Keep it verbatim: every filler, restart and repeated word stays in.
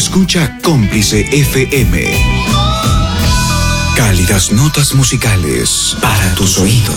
Escucha Cómplice F M. Cálidas notas musicales para tus oídos.